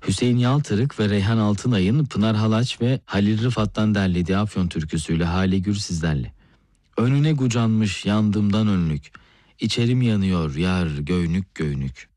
Hüseyin Yaltırık ve Reyhan Altınay'ın Pınar Halaç ve Halil Rıfat'tan derlediği Afyon türküsüyle Hale Gür sizlerle. Önüne gucanmış yandımdan önlük, İçerim yanıyor yar göynük göynük.